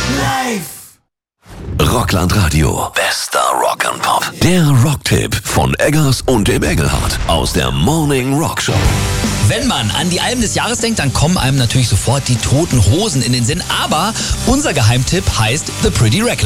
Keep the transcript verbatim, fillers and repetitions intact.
Live! Rockland Radio. Bester Rock and Pop. Der Rocktipp von Eggers und dem Engelhardt aus der Morning Rock Show. Wenn man an die Alben des Jahres denkt, dann kommen einem natürlich sofort die Toten Hosen in den Sinn. Aber unser Geheimtipp heißt The Pretty Reckless.